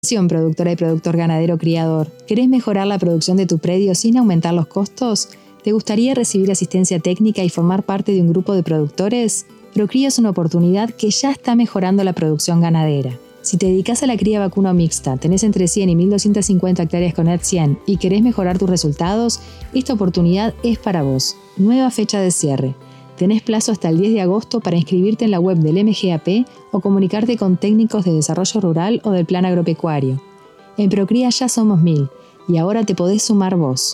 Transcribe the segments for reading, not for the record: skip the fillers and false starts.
Productora y productor ganadero criador. ¿Querés mejorar la producción de tu predio sin aumentar los costos? ¿Te gustaría recibir asistencia técnica y formar parte de un grupo de productores? Procría es una oportunidad que ya está mejorando la producción ganadera. Si te dedicas a la cría vacuna mixta, tenés entre 100 y 1250 hectáreas con ERT 100 y querés mejorar tus resultados, esta oportunidad es para vos. Nueva fecha de cierre. Tenés plazo hasta el 10 de agosto para inscribirte en la web del MGAP o comunicarte con técnicos de desarrollo rural o del plan agropecuario. En Procría ya somos 1000 y ahora te podés sumar vos.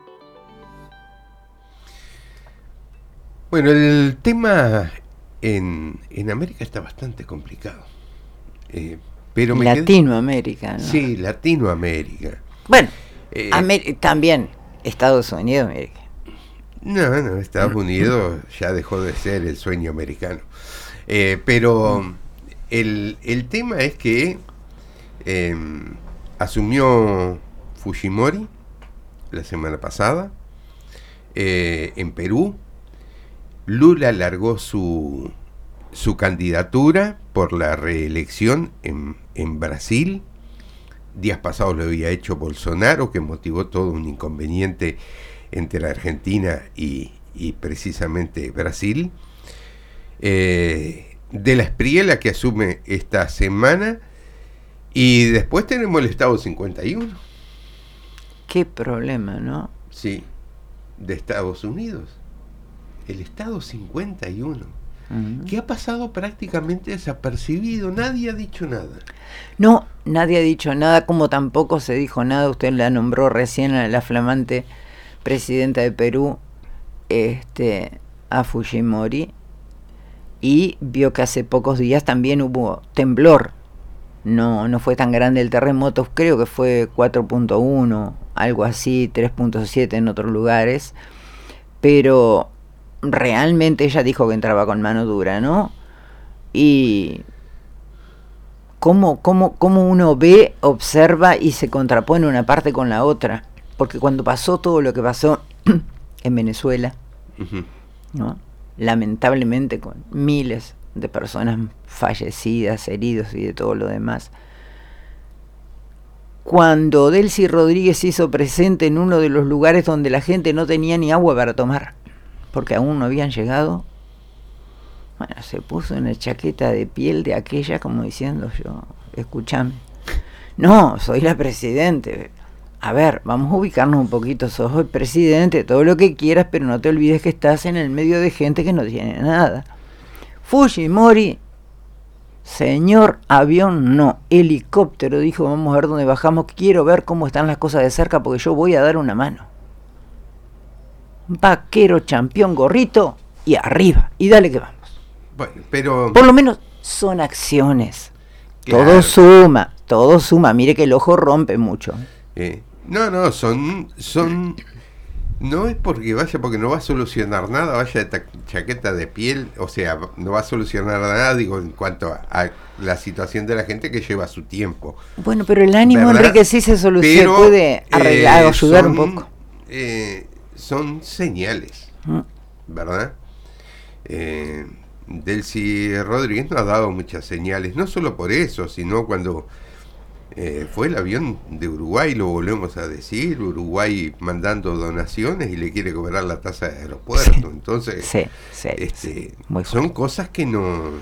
Bueno, el tema en América está bastante complicado. Pero Latinoamérica, ¿no? Sí, Latinoamérica. Bueno, también Estados Unidos, América. No, Estados Unidos ya dejó de ser el sueño americano. Pero el tema es que asumió Fujimori la semana pasada en Perú. Lula largó su candidatura por la reelección en Brasil. Días pasados lo había hecho Bolsonaro, que motivó todo un inconveniente entre la Argentina y precisamente Brasil. De la Espriella, que asume esta semana, y después tenemos el Estado 51. Qué problema, ¿no? Sí, de Estados Unidos. El Estado 51. Que ha pasado prácticamente desapercibido. Nadie ha dicho nada. No, nadie ha dicho nada, como tampoco se dijo nada. Usted la nombró recién a la flamante presidenta de Perú, a Fujimori, y vio que hace pocos días también hubo temblor. No fue tan grande el terremoto, creo que fue 4.1, algo así, 3.7 en otros lugares, pero realmente ella dijo que entraba con mano dura, ¿no? Y cómo uno ve, observa y se contrapone una parte con la otra. Porque cuando pasó todo lo que pasó en Venezuela, ¿no? Lamentablemente con miles de personas fallecidas, heridos y de todo lo demás, cuando Delcy Rodríguez se hizo presente en uno de los lugares donde la gente no tenía ni agua para tomar, porque aún no habían llegado, bueno, se puso una chaqueta de piel de aquella como diciendo yo, escúchame, no, soy la presidente. A ver, vamos a ubicarnos un poquito, sos el presidente, todo lo que quieras, pero no te olvides que estás en el medio de gente que no tiene nada. Fujimori, señor avión, no, helicóptero, dijo, vamos a ver dónde bajamos, quiero ver cómo están las cosas de cerca porque yo voy a dar una mano. Vaquero, champión, gorrito y arriba, y dale que vamos. Bueno, pero... Por lo menos son acciones. Claro. Todo suma, mire que el ojo rompe mucho. No, son no es porque no va a solucionar nada, vaya de chaqueta de piel, o sea, no va a solucionar nada, digo, en cuanto a la situación de la gente que lleva su tiempo. Bueno, pero el ánimo, ¿verdad? Enrique, sí se soluciona, puede arreglar, ayudar un poco. Son señales, ¿verdad? Delcy Rodríguez nos ha dado muchas señales, no solo por eso, sino cuando fue el avión de Uruguay, lo volvemos a decir, Uruguay mandando donaciones y le quiere cobrar la tasa de aeropuerto. Sí, entonces son cosas que no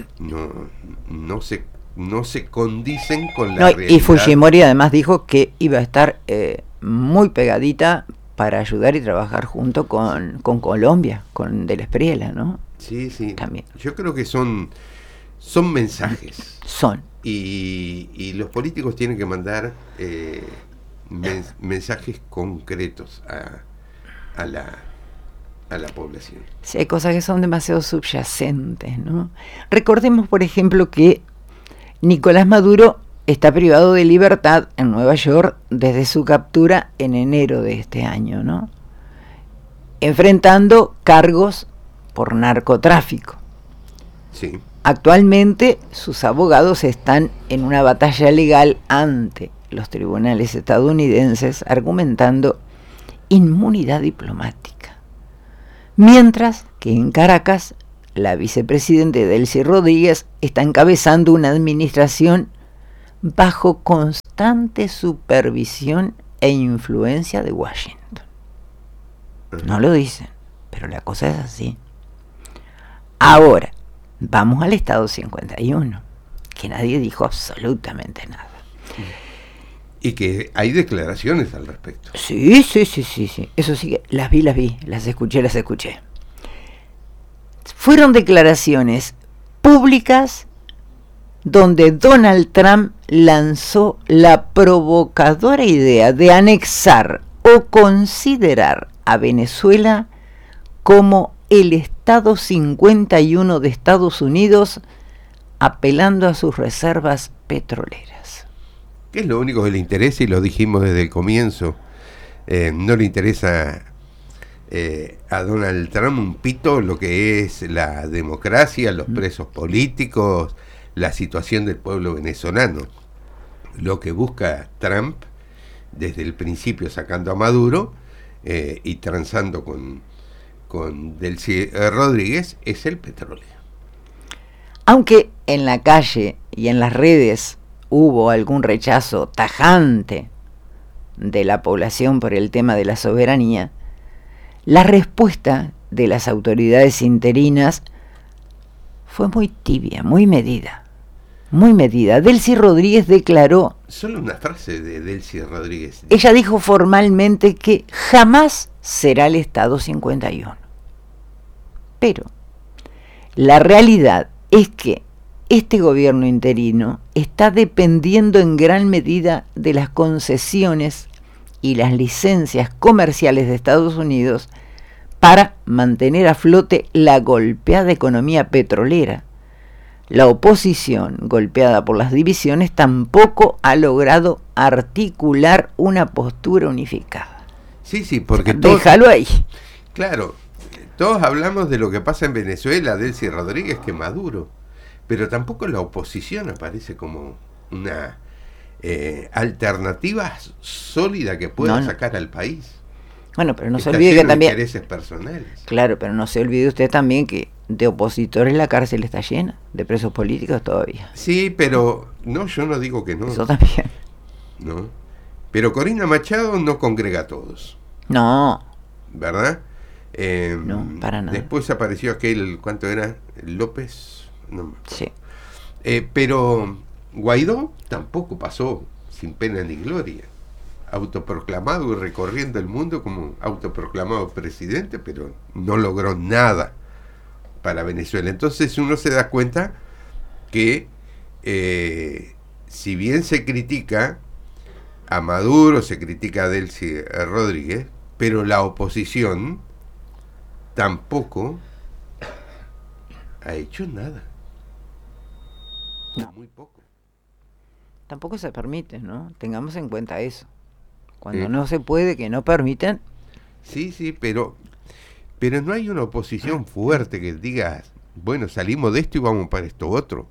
se condicen con la realidad. Y Fujimori además dijo que iba a estar muy pegadita para ayudar y trabajar junto con Colombia, con De la Espriella, ¿no? Sí, también. Yo creo que son mensajes. Y los políticos tienen que mandar mensajes concretos a la población. Sí, hay cosas que son demasiado subyacentes, ¿no? Recordemos, por ejemplo, que Nicolás Maduro está privado de libertad en Nueva York desde su captura en enero de este año, ¿no? Enfrentando cargos por narcotráfico. Sí. Actualmente sus abogados están en una batalla legal ante los tribunales estadounidenses argumentando inmunidad diplomática. Mientras que en Caracas la vicepresidenta Delcy Rodríguez está encabezando una administración bajo constante supervisión e influencia de Washington. No lo dicen, pero la cosa es así. Ahora, vamos al Estado 51, que nadie dijo absolutamente nada. Y que hay declaraciones al respecto. Sí. Eso sí que las vi, las escuché. Fueron declaraciones públicas donde Donald Trump lanzó la provocadora idea de anexar o considerar a Venezuela como el Estado 51 de Estados Unidos, apelando a sus reservas petroleras. Que es lo único que le interesa, y lo dijimos desde el comienzo. No le interesa a Donald Trump un pito lo que es la democracia, los presos políticos, la situación del pueblo venezolano. Lo que busca Trump desde el principio, sacando a Maduro y transando con Delcy Rodríguez, es el petróleo. Aunque en la calle y en las redes hubo algún rechazo tajante de la población por el tema de la soberanía, la respuesta de las autoridades interinas fue muy tibia, muy medida. Delcy Rodríguez declaró... Solo una frase de Delcy Rodríguez. Ella dijo formalmente que jamás será el Estado 51. Pero la realidad es que este gobierno interino está dependiendo en gran medida de las concesiones y las licencias comerciales de Estados Unidos para mantener a flote la golpeada economía petrolera. La oposición, golpeada por las divisiones, tampoco ha logrado articular una postura unificada. Sí, porque déjalo ahí. Claro, todos hablamos de lo que pasa en Venezuela, Delcy Rodríguez, que Maduro, pero tampoco la oposición aparece como una alternativa sólida que pueda sacar al país. Bueno, pero no se olvide que también... intereses personales. Claro, pero no se olvide usted también que de opositores la cárcel está llena, de presos políticos todavía. Sí, pero no, yo no digo que no. Eso también. No, pero Corina Machado no congrega a todos. No. ¿Verdad? No, para nada. Después apareció aquel, ¿cuánto era? López. No. Sí. Pero Guaidó tampoco pasó sin pena ni gloria. Autoproclamado y recorriendo el mundo como autoproclamado presidente, pero no logró nada para Venezuela. Entonces uno se da cuenta que si bien se critica a Maduro, se critica a Delcy Rodríguez, pero la oposición tampoco ha hecho nada. No. Muy poco. Tampoco se permite, ¿no? Tengamos en cuenta eso. Cuando no se puede, que no permitan. Sí, pero no hay una oposición fuerte que diga, bueno, salimos de esto y vamos para esto otro.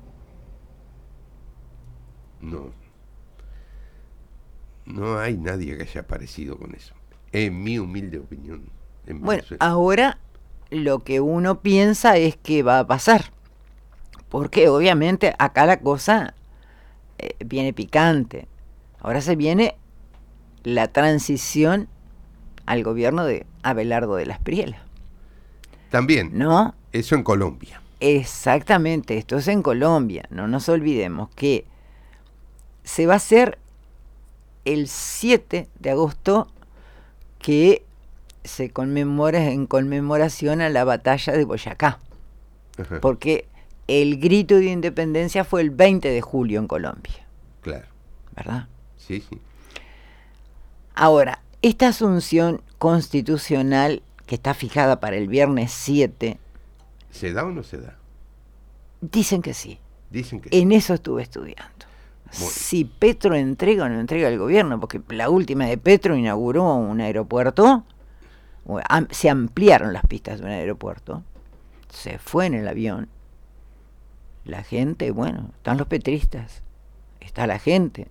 No hay nadie que haya aparecido con eso, en mi humilde opinión. Bueno, ahora lo que uno piensa es que va a pasar, porque obviamente acá la cosa viene picante. Ahora se viene la transición al gobierno de Abelardo de la Espriella. También, ¿no? Eso en Colombia. Exactamente, esto es en Colombia. No nos olvidemos que se va a hacer el 7 de agosto, que se conmemora en conmemoración a la batalla de Boyacá. Ajá. Porque el grito de independencia fue el 20 de julio en Colombia. Claro. ¿Verdad? Sí. Ahora, esta asunción constitucional que está fijada para el viernes 7... ¿Se da o no se da? Dicen que sí. Dicen que en sí. eso estuve estudiando. Si Petro entrega o no entrega al gobierno, porque la última de Petro inauguró un aeropuerto, se ampliaron las pistas de un aeropuerto, se fue en el avión, la gente, bueno, están los petristas, está la gente,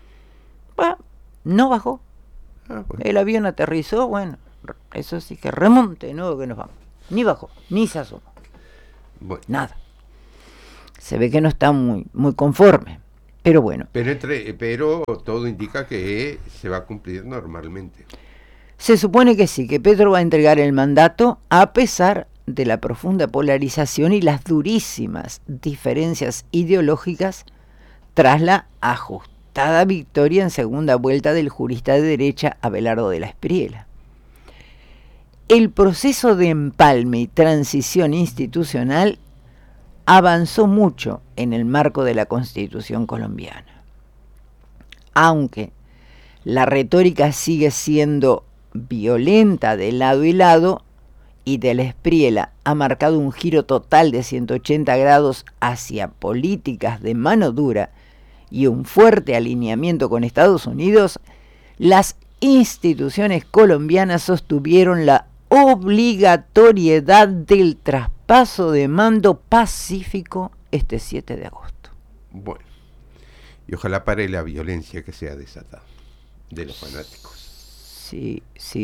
no bajó, Bueno. El avión aterrizó, bueno, eso sí que remonte, no que nos vamos, ni bajó, ni se asomó, Bueno. nada. Se ve que no está muy conforme. Pero bueno. Pero todo indica que se va a cumplir normalmente. Se supone que sí, que Petro va a entregar el mandato a pesar de la profunda polarización y las durísimas diferencias ideológicas tras la ajustada victoria en segunda vuelta del jurista de derecha Abelardo de la Espriella. El proceso de empalme y transición institucional avanzó mucho en el marco de la Constitución colombiana. Aunque la retórica sigue siendo violenta de lado y lado, y de la Espriella ha marcado un giro total de 180 grados hacia políticas de mano dura y un fuerte alineamiento con Estados Unidos, las instituciones colombianas sostuvieron la obligatoriedad del traspaso de mando pacífico este 7 de agosto. Bueno, y ojalá pare la violencia que se ha desatado de los fanáticos. Sí.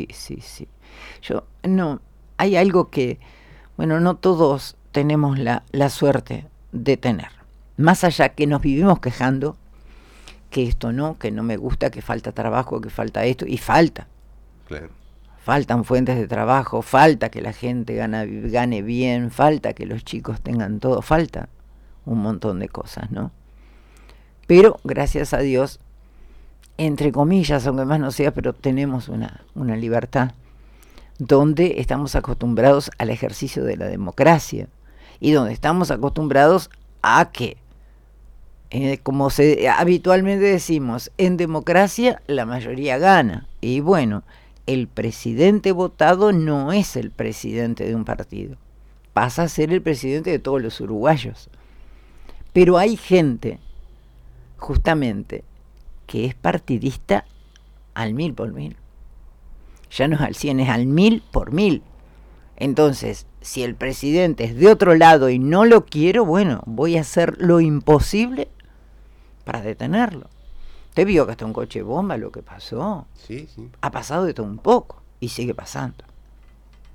Hay algo que, no todos tenemos la suerte de tener. Más allá que nos vivimos quejando, que esto no, que no me gusta, que falta trabajo, que falta esto, y falta. Claro. Faltan fuentes de trabajo, falta que la gente gane bien, falta que los chicos tengan todo, falta un montón de cosas, ¿no? Pero, gracias a Dios, entre comillas, aunque más no sea, pero tenemos una libertad donde estamos acostumbrados al ejercicio de la democracia y donde estamos acostumbrados a que, como habitualmente decimos, en democracia la mayoría gana. Y bueno, el presidente votado no es el presidente de un partido, pasa a ser el presidente de todos los uruguayos. Pero hay gente, justamente, que es partidista al 1000 por 1000. Ya no es al 100, es al 1000 por 1000. Entonces, si el presidente es de otro lado y no lo quiero, bueno, voy a hacer lo imposible para detenerlo. ¿Usted vio que hasta un coche bomba lo que pasó? Sí. Ha pasado de todo un poco y sigue pasando.